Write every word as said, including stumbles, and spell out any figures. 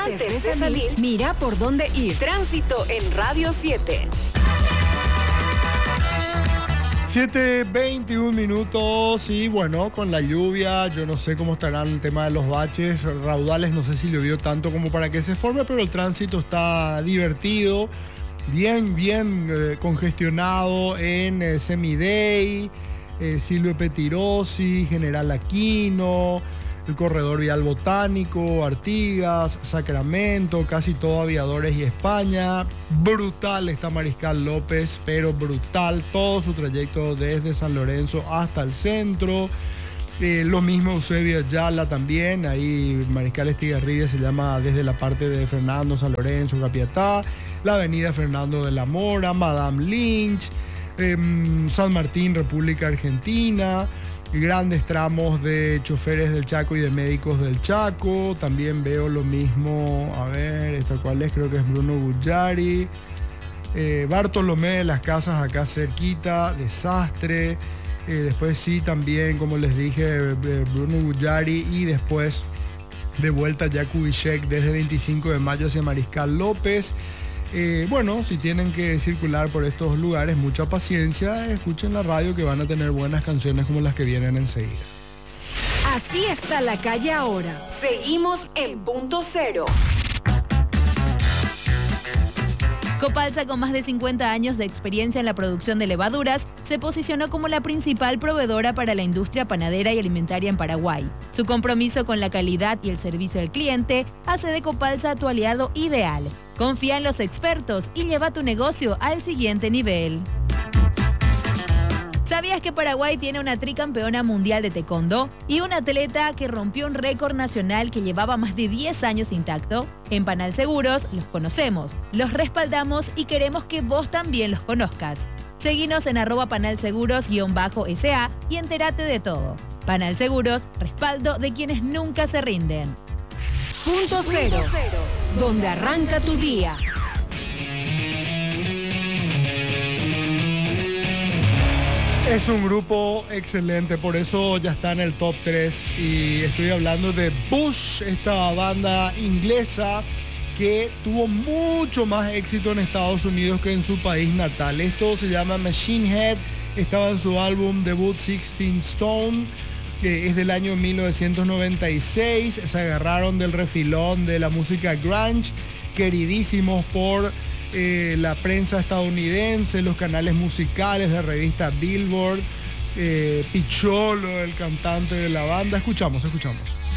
Antes de salir, mira por dónde ir. Tránsito en Radio siete. siete veintiún minutos y bueno, con la lluvia, yo no sé cómo estará el tema de los baches, raudales, no sé si llovió tanto como para que se forme, pero el tránsito está divertido, bien, bien eh, congestionado en eh, Semiday, eh, Silvio Petirosi, General Aquino, el corredor vial Botánico, Artigas, Sacramento, casi todo Aviadores y España. Brutal está Mariscal López, pero brutal todo su trayecto desde San Lorenzo hasta el centro. Eh, lo mismo Eusebio Ayala también, ahí Mariscal Estigarribia se llama desde la parte de Fernando, San Lorenzo, Capiatá, la avenida Fernando de la Mora, Madame Lynch, eh, San Martín, República Argentina. Grandes tramos de choferes del Chaco y de médicos del Chaco. También veo lo mismo, a ver, ¿esta cuál es? Creo que es Bruno Bullari. Eh, Bartolomé de las Casas acá cerquita, desastre. Eh, después sí, también, como les dije, eh, Bruno Bullari y después de vuelta ya Kubitschek desde veinticinco de mayo hacia Mariscal López. Eh, bueno, si tienen que circular por estos lugares, mucha paciencia, escuchen la radio que van a tener buenas canciones como las que vienen enseguida. Así está la calle ahora. Seguimos en Punto Cero. Copalsa, con más de cincuenta años de experiencia en la producción de levaduras, se posicionó como la principal proveedora para la industria panadera y alimentaria en Paraguay. Su compromiso con la calidad y el servicio al cliente hace de Copalsa tu aliado ideal. Confía en los expertos y lleva tu negocio al siguiente nivel. ¿Sabías que Paraguay tiene una tricampeona mundial de taekwondo y un atleta que rompió un récord nacional que llevaba más de diez años intacto? En Panal Seguros los conocemos, los respaldamos y queremos que vos también los conozcas. Seguinos en arroba panalseguros-S A y entérate de todo. Panal Seguros, respaldo de quienes nunca se rinden. Punto Cero, donde arranca tu día. Es un grupo excelente, por eso ya está en el top tres. Y estoy hablando de Bush, esta banda inglesa que tuvo mucho más éxito en Estados Unidos que en su país natal. Esto se llama Machine Head, estaba en su álbum debut sixteen Stone, que es del año mil novecientos noventa y seis. Se agarraron del refilón de la música grunge, queridísimos por Eh, la prensa estadounidense, los canales musicales, la revista Billboard. eh, Picholo, el cantante de la banda. Escuchamos, escuchamos.